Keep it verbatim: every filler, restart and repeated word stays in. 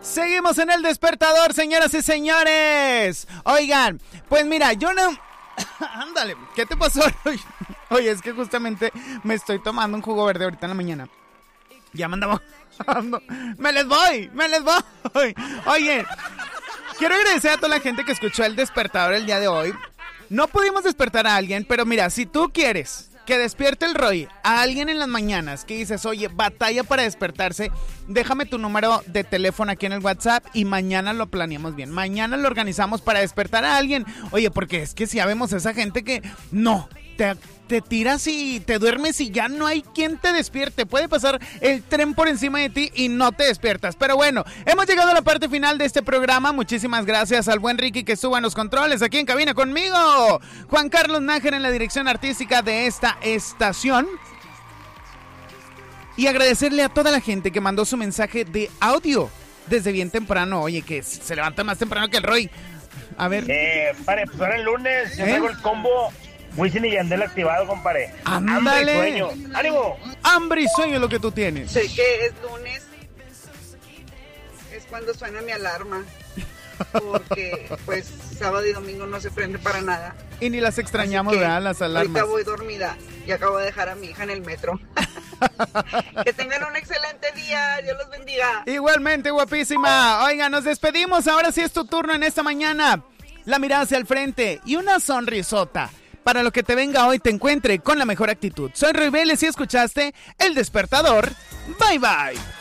Seguimos en el despertador, señoras y señores. Oigan, pues mira, yo no... Ándale, ¿qué te pasó? Oye, es que justamente me estoy tomando un jugo verde ahorita en la mañana. Ya me andaba... Me les voy, me les voy. Oye, quiero agradecer a toda la gente que escuchó el despertador el día de hoy. No pudimos despertar a alguien, pero mira, si tú quieres que despierte el Roy a alguien en las mañanas que dices, oye, batalla para despertarse, déjame tu número de teléfono aquí en el WhatsApp y mañana lo planeamos bien. Mañana lo organizamos para despertar a alguien. Oye, porque es que si ya vemos a esa gente que no, te, te tiras y te duermes y ya no hay quien te despierte. Puede pasar el tren por encima de ti y no te despiertas. Pero bueno, hemos llegado a la parte final de este programa. Muchísimas gracias al buen Ricky que estuvo en los controles aquí en cabina conmigo. Juan Carlos Nájera en la dirección artística de esta estación. Y agradecerle a toda la gente que mandó su mensaje de audio desde bien temprano. Oye, que se levanta más temprano que el Roy. A ver. Eh, pare, pues ahora el lunes yo ¿Eh? traigo el combo Wisin y Yandel activado, compadre. ¡Ándale! Hambre y sueño. ¡Ánimo! Hambre y sueño es lo que tú tienes. Sé que es lunes, es cuando suena mi alarma, porque pues sábado y domingo no se prende para nada. Y ni las extrañamos, Así que ¿verdad? Las alarmas. Ahorita voy dormida y acabo de dejar a mi hija en el metro. Que tengan un excelente día, Dios los bendiga. Igualmente, guapísima. Oiga, nos despedimos. Ahora sí es tu turno en esta mañana. La mirada hacia el frente y una sonrisota para lo que te venga hoy te encuentre con la mejor actitud. Soy Roy Vélez y escuchaste El Despertador. Bye, bye.